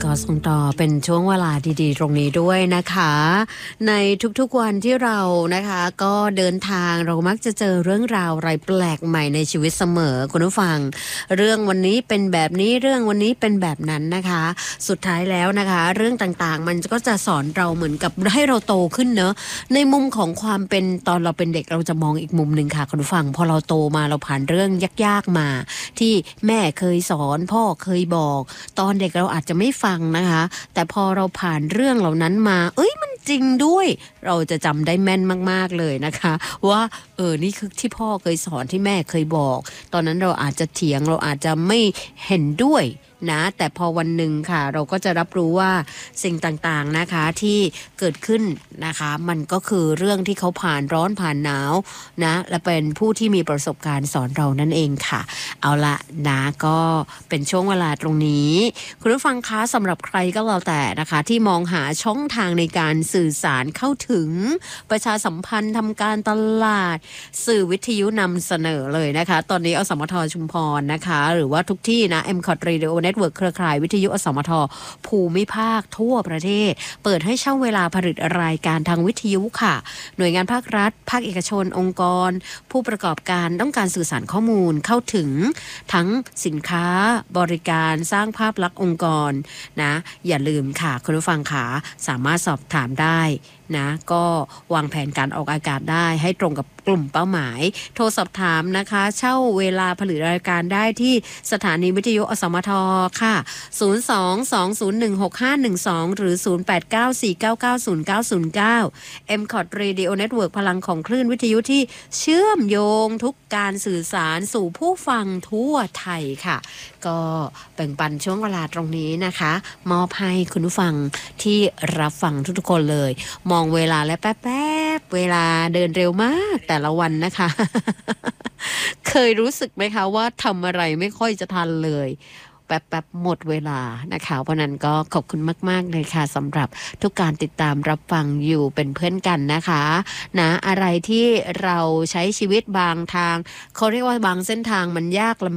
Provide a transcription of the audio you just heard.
ก็ส่งต่อเป็นช่วงเวลาดีๆตรงนี้ด้วยนะคะในทุกๆวันที่เรานะคะก็เดินทางเรามักจะเจอเรื่องราวอะไรแปลกใหม่ในชีวิตเสมอคุณผู้ฟังเรื่องวันนี้เป็นแบบนี้เรื่องวันนี้เป็นแบบนั้นนะคะสุดท้ายแล้วนะคะเรื่องต่างๆมันก็จะสอนเราเหมือนกับให้เราโตขึ้นเนอะในมุมของความเป็นตอนเราเป็นเด็กเราจะมองอีกมุมนึงค่ะคุณผู้ฟังพอเราโตมาเราผ่านเรื่องยากๆมาที่แม่เคยสอนพ่อเคยบอกตอนเด็กเราอาจจะไม่ฟังนะคะแต่พอเราผ่านเรื่องเหล่านั้นมามันจริงด้วยเราจะจำได้แม่นมากๆเลยนะคะว่านี่คือที่พ่อเคยสอนที่แม่เคยบอกตอนนั้นเราอาจจะเถียงเราอาจจะไม่เห็นด้วยนะแต่พอวันหนึ่งค่ะเราก็จะรับรู้ว่าสิ่งต่างๆนะคะที่เกิดขึ้นนะคะมันก็คือเรื่องที่เขาผ่านร้อนผ่านหนาวนะและเป็นผู้ที่มีประสบการณ์สอนเรานั่นเองค่ะเอาละนะก็เป็นช่วงเวลาตรงนี้คุณผู้ฟังคะสำหรับใครก็แล้วแต่นะคะที่มองหาช่องทางในการสื่อสารเข้าถึงประชาสัมพันธ์ทำการตลาดสื่อวิทยุนำเสนอเลยนะคะตอนนี้อสมทชุมพรนะคะหรือว่าทุกที่นะ MCOT Radio Network เครือข่ายวิทยุอสมทภูมิภาคทั่วประเทศเปิดให้เช่าเวลาผลิตรายการทางวิทยุค่ะหน่วยงานภาครัฐภาคเอกชนองค์กรผู้ประกอบการต้องการสื่อสารข้อมูลเข้าถึงทั้งสินค้าบริการสร้างภาพลักษณ์องค์กรนะอย่าลืมค่ะคุณผู้ฟังค่ะสามารถสอบถามได้นะก็วางแผนการออกอากาศได้ให้ตรงกับกลุ่มเป้าหมายโทรสอบถามนะคะเช่าเวลาผลิตรายการได้ที่สถานีวิทยุอสมทค่ะ02-201-6512หรือ0894990909 MCOT Radio Network พลังของคลื่นวิทยุที่เชื่อมโยงทุกการสื่อสารสู่ผู้ฟังทั่วไทยค่ะก็แบ่งปันช่วงเวลาตรงนี้นะคะมอบให้คุณผู้ฟังที่รับฟังทุกๆคนเลยมองเวลาและแป๊บๆเวลาเดินเร็วมากแต่ละวันนะคะ เคยรู้สึกไหมคะว่าทำอะไรไม่ค่อยจะทันเลยแป๊บๆหมดเวลานะคะเพราะนั้นก็ขอบคุณมากๆเลยค่ะสำหรับทุกการติดตามรับฟังอยู่เป็นเพื่อนกันนะคะนะอะไรที่เราใช้ชีวิตบางทางเขาเรียกว่าบางเส้นทางมันยากลำ